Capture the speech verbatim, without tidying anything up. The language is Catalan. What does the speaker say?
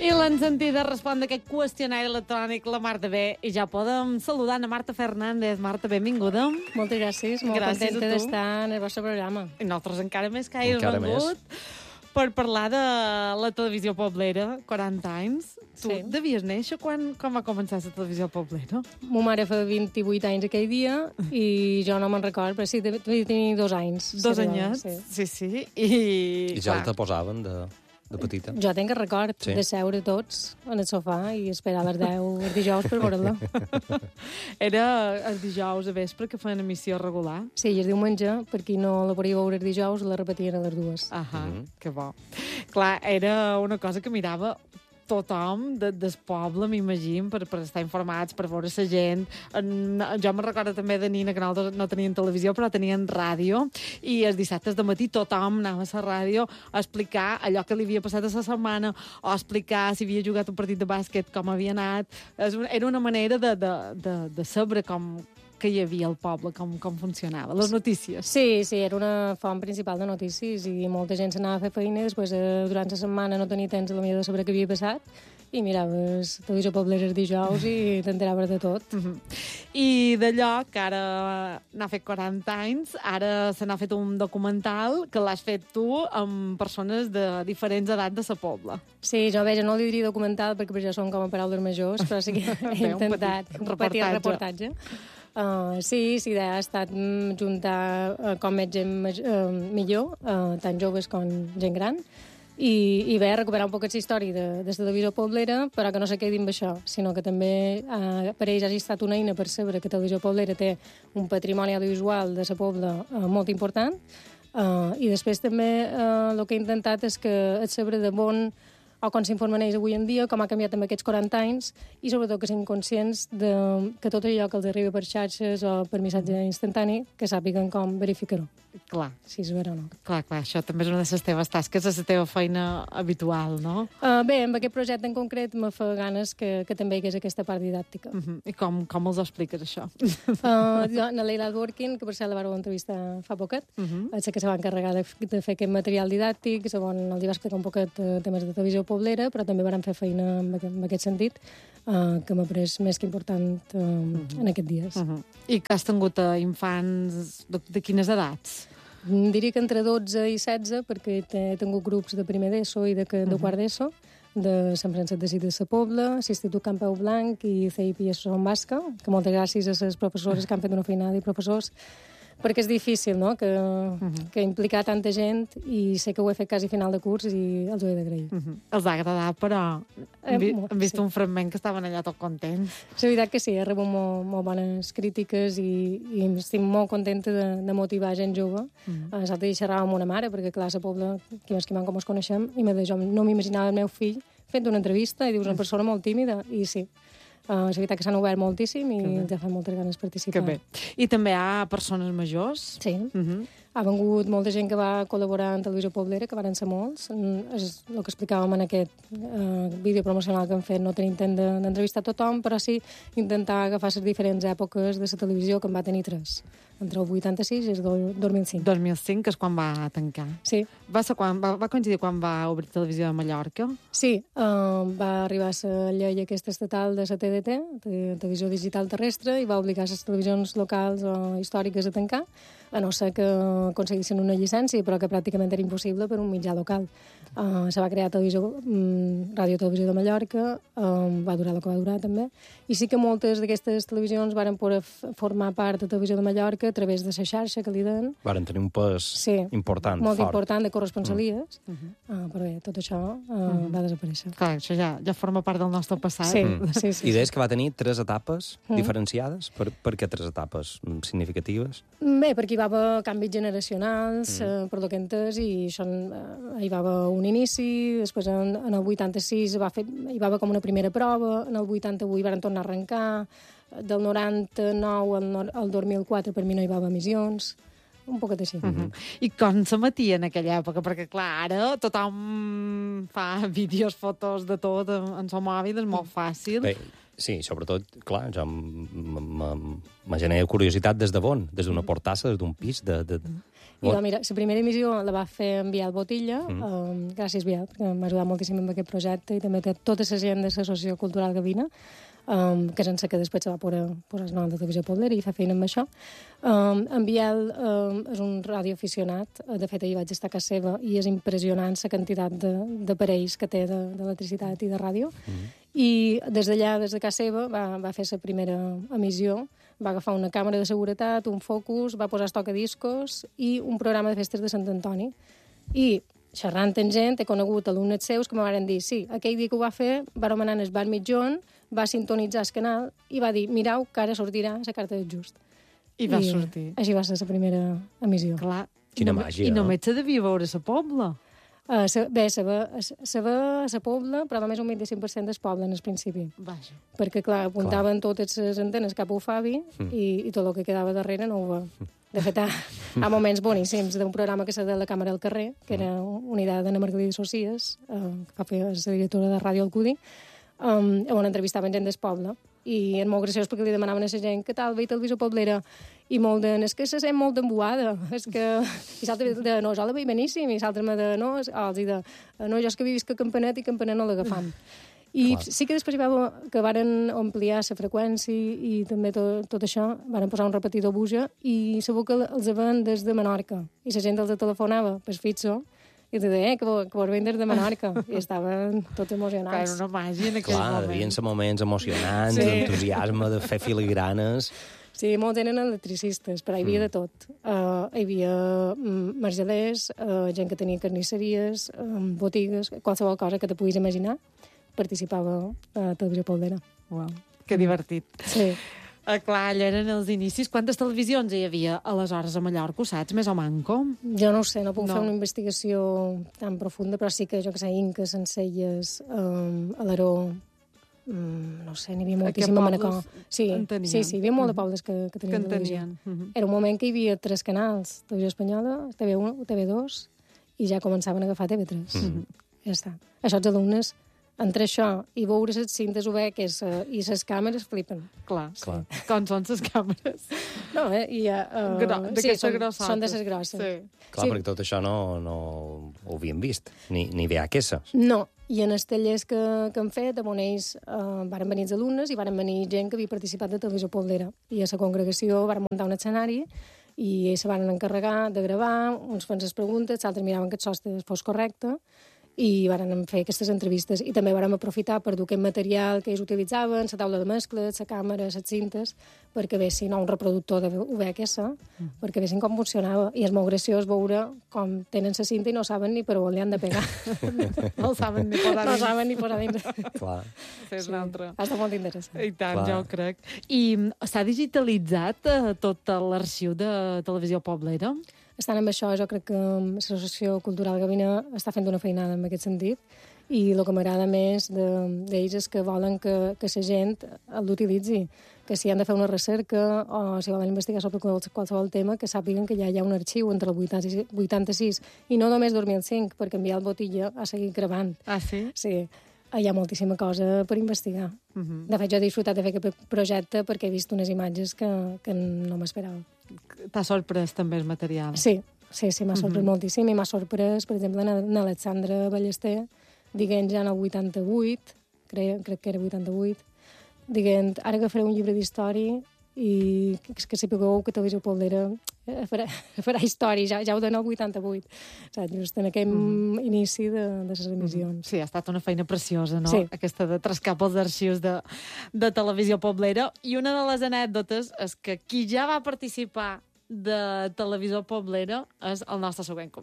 I l'han sentit respondre aquest qüestionari electrònic la Marta B. I ja podem saludar a Marta Fernández. Marta, benvinguda. Moltes gràcies, molt Gràcies contenta d'estar en el vostre programa. I nosaltres encara més que hagis Encara vengut més. per parlar de la televisió poblera, quaranta anys. Tu Sí. devies néixer quan, quan va començar la televisió poblera? Mo mare fa vint-i-vuit anys aquell dia i jo no me'n record, però sí, devia tenir dos anys. Dos sí, anyets, sí. sí, sí. I, I ja clar, te posaven de, de petita. Jo tinc el record Sí. de seure tots en el sofà i esperar a les deu el dijous per veure-la. Era el dijous a vespre que feien emissió regular. Sí, i el diumenge, per qui no la podia veure el dijous, la repetien a les dues. Ahà, Mhm. que bo. Clar, era una cosa que mirava tothom de, del poble, m'imagino, per, per estar informats, per veure la gent. En, jo me'n recordo també de nina que nosaltres no tenien televisió, però tenien ràdio, i els dissabtes de matí tothom anava a la ràdio a explicar allò que li havia passat a la setmana, o a explicar si havia jugat un partit de bàsquet, com havia anat. És una, era una manera de, de, de, de saber com que hi havia al poble, com, com funcionava, les notícies. Sí, sí, era una font principal de notícies i molta gent s'anava a fer feina i després eh, durant la setmana no tenia temps a la millor de saber què havia passat i miraves televisió poblera els dijous i t'enteraves de tot. Mm -hmm. I d'allò que ara n'ha fet quaranta anys, ara se n'ha fet un documental que l'has fet tu amb persones de diferents edats de sa pobla. Sí, jo veig, no li diria documental perquè per això són com a paraules majors, però sí que he Bé, un intentat petit un reportatge. petit reportatge. Uh, sí, sí, ha estat mm, juntar uh, com més gent maj- uh, millor, uh, tant joves com gent gran, i, i bé, recuperar un poc aquesta història de, de la televisió poblera, però que no se quedi amb això, sinó que també uh, per ells hagi estat una eina per saber que televisió poblera té un patrimoni audiovisual de la pobla uh, molt important, uh, i després també uh, el que he intentat és que et saber de bon o com s'informen ells avui en dia, com ha canviat amb aquests quaranta anys, i sobretot que siguin conscients de, que tot allò que els arriba per xarxes o per missatge instantani, que sàpiguen com verificar-ho, Clar, si és vera o no. clar, clar, això també és una de les teves tasques, és la teva feina habitual, no? Uh, bé, amb aquest projecte en concret me fa ganes que, que també hi hagués aquesta part didàctica. Uh -huh. I com, com els expliques, això? Uh, jo, na Leila Dworkin, que per cert la vareu entrevistar fa poquet, Uh -huh. vaig ser que se va encarregar de, de fer aquest material didàctic, segon el va explicar un poquet uh, temes de televisió poblera, però també vàrem fer feina en, aquest- en aquest sentit, uh, que m'ha pres més que important uh, uh -huh. en aquests dies. Uh -huh. I que has tingut a infants de, de quines edats? Mm, Diria que entre dotze i setze, perquè he tingut grups de primer d'ESO i de, de uh -huh. quart d'ESO, de Sant Francesc de Sis de sa Pobla, l'Institut Campeu Blanc i C I P I Son Basca, que moltes gràcies a les professores que han fet una feinada i professors, perquè és difícil, no?, que, uh -huh. que implicar tanta gent, i sé que ho he fet quasi a final de curs i els ho he d'agrair. Uh -huh. Els ha agradat, però hem, vi Eh, molt, hem vist sí. un fragment que estaven allà tot contents. És veritat que sí, he rebut molt, molt bones crítiques i, i estic molt contenta de, de motivar gent jove. Mm. Uh, L'altre dia xerrava amb una mare, perquè clar, a la Pobla, qui més qui man com ens coneixem, i me deia, jo no m'imaginava el meu fill fent una entrevista, i dius, una persona molt tímida, i sí. Uh, és veritat que s'han obert moltíssim i ens ha fet moltes ganes de Que participar. bé. I també hi ha persones majors? Sí. Uh -huh. Ha vengut molta gent que va col·laborar en televisió poblera, que van ser molts. Mm, És el que explicàvem en aquest eh, vídeo promocional que hem fet. No tenim intent de- d'entrevistar tothom, però sí intentar agafar les diferents èpoques de la televisió, que en va tenir tres, entre el vuitanta-sis i el do- dos mil cinc. dos mil cinc, que és quan va tancar. Sí, Va, ser quan, va, va coincidir quan va obrir Televisió de Mallorca? sí eh, va arribar la llei aquesta estatal de la T D T, de Televisió Digital Terrestre, i va obligar les televisions locals o històriques a tancar, a no ser que aconseguissin una llicència, però que pràcticament era impossible per un mitjà local. Uh, se va crear televisió, um, Ràdio Televisió de Mallorca, um, va durar el que va durar també, i sí que moltes d'aquestes televisions varen poder f- formar part de Televisió de Mallorca a través de la xarxa que li den. Varen tenir un pes Sí, important, molt fort. important, de corresponsalies, Uh -huh. uh, però bé, tot això uh, va desaparèixer. Clar, això ja, ja forma part del nostre passat. Sí, Mm. sí, sí. I sí. deies que va tenir tres etapes Mm. diferenciades. Per, per què tres etapes mm, significatives? Bé, perquè hi va haver canvis generacionals, mm. eh, per lo que he entès, i això, eh, hi va haver un inici, després en, en el vuitanta-sis va fer, hi va haver com una primera prova, en el vuitanta-vuit van tornar a arrencar, del noranta-nou al, nor- al dos mil quatre per mi no hi va haver emissions, un poquet així. Uh -huh. I com s'emetia en aquella època? Perquè, clar, ara tothom fa vídeos, fotos de tot en, en el mòbil, és molt fàcil. Bé, sí, sobretot, clar, jo m- m- m- me genera curiositat des de bon, des d'una portassa, des d'un pis, de, de, I va, mira, la primera emissió la va fer en Biel Botilla, Mm. um, gràcies Biel, perquè m'ha ajudat moltíssim amb aquest projecte, i també té tota la gent de l'Associació Cultural Gavina, um, que sense que després se va poder posar el nom de Televisió Poblera i fa feina amb això. Um, en Biel um, és un radioaficionat, de fet ahir vaig estar a casa seva i és impressionant la quantitat de- d'aparells que té de- d'electricitat i de ràdio. Mm. I des d'allà, des de casa seva, va, va fer la primera emissió, va agafar una càmera de seguretat, un focus, va posar estocadiscos i un programa de festes de Sant Antoni. I xerrant amb gent, he conegut alumnes seus que me van dir, sí, aquell dia que ho va fer, va anar al bar mitjon, va sintonitzar el canal i va dir, mirau, que ara sortirà la carta del just. I va sortir. Així va ser la primera emissió. Clar. Quina I no- màgia, I no? només se devia veure a la Pobla. Uh, sa, bé, se ve, se ve a la Pobla, però només un vint-i-cinc per cent del poble en el principi. Vaja. Perquè, clar, apuntaven clar. totes les antenes cap a Ufabi mm. i, i tot el que quedava darrere no ho ve. De fet, ha, ha moments boníssims d'un programa que s'ha de la Càmera al carrer, que era una idea d'Anna Margalida Socias, eh, que va fer la directora de Ràdio Alcudi, um, on entrevistaven gent del poble. I és molt graciós perquè li demanaven a la gent què tal, veia televisió poblera, i molt de, és que se sent molt embuada, és que... I l'altre de, no, jo la veig beníssim, i l'altre de, no, els hi de, no, jo és que visc a Campanet i Campanet no l'agafam. I clar. Sí que després hi va que varen ampliar la freqüència i, i també tot, tot això, varen posar un repetidor buja i segur que els ven des de Menorca. I la gent els telefonava per fitxo i te deia, eh, que, que vos ven des de Menorca. I estaven tots emocionats. Era una màgia en aquell Clar, moment. devien ser moments emocionants, Sí. d'entusiasme, de fer filigranes... Sí, molts eren electricistes, però hi havia mm. de tot. Uh, hi havia um, margelers, uh, gent que tenia carnisseries, um, botigues, qualsevol cosa que te puguis imaginar, participava a Televisió Poblera. Uau, que divertit. Sí. Ah, clar, allà eren els inicis. Quantes televisions hi havia aleshores a Mallorca, ho saps, més o manco? Jo no ho sé, no puc No. no. fer una investigació tan profunda, però sí que, jo que sé, Inca, Sencelles, um, Alaró, um, no sé, n'hi havia moltíssim a Manacor. Sí, sí, sí, hi havia molt de pobles que, que Que tenien en televisió. tenien. Mhm. Era un moment que hi havia tres canals, Televisió Espanyola, T V u, T V dos, i ja començaven a agafar T V tres. Mhm. Ja està. Això els alumnes, entre això i veure les cintes obeques uh, i les càmeres, flipen. Clar, Clar. com són les càmeres. No, eh? I, uh, Gro- sí, d'aquestes són, grossotes. són de les grosses. Sí. Clar, Sí. perquè tot això no, no ho havíem vist, ni, ni V H S. No, i en els tallers que, que han fet, amb on ells uh, varen venir els alumnes i varen venir gent que havia participat de Televisió Poblera. I a la congregació varen muntar un escenari i ells se van encarregar de gravar, uns fan les preguntes, els altres miraven que el sostre fos correcte, i varen fer aquestes entrevistes. I també vàrem aprofitar per dur aquest material que ells utilitzaven, la taula de mescles, la càmera, les cintes, perquè vessin un reproductor de U V H S, mm. perquè vessin com funcionava. I és molt graciós veure com tenen la cinta i no saben ni per on li han de pegar. No saben ni posar No dins. saben ni posar dins. Clar. Sí, és una altra. Ha estat molt interessant. I tant, Clar. jo ho crec. I mm, s'ha digitalitzat eh, tot l'arxiu de Televisió Poblera? Estant amb això, jo crec que l'Associació Cultural Gavina està fent una feinada en aquest sentit, i el que m'agrada més de- d'ells és que volen que, que la gent l'utilitzi, que si han de fer una recerca o si volen investigar sobre quals- qualsevol tema, que sàpiguen que ja hi ha un arxiu entre el vuitanta-sis, vuitanta-sis i no només dos mil cinc, perquè enviar el Botilla ha seguit gravant. Ah, sí? Sí, hi ha moltíssima cosa per investigar. Uh -huh. De fet, jo he disfrutat de fer aquest projecte perquè he vist unes imatges que, que no m'esperava. T'ha sorprès també el material? Sí, sí, sí, m'ha sorprès uh -huh. moltíssim i m'ha sorprès, per exemple, n'Alexandra Ballester, dient ja en el vuitanta-vuit, crec, crec que era vuitanta-vuit, dient, ara agafaré un llibre d'història i que, que sapigueu que Televisió Poblera farà, farà història, ja, ja ho dona el vuitanta-vuit, saps? Just en aquell mm. inici de, de les emissions. Sí, ha estat una feina preciosa, no? Sí. Aquesta de trascar pels arxius de, de Televisió Poblera. I una de les anècdotes és que qui ja va participar de Televisió Poblera és el nostre següent convidat.